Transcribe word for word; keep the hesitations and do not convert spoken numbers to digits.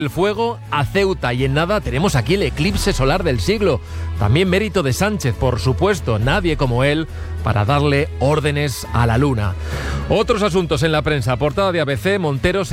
el fuego a Ceuta y en nada tenemos aquí el eclipse solar del siglo. También mérito de Sánchez, por supuesto, nadie como él para darle órdenes a la luna. Otros asuntos en la prensa. Portada de A B C, Montero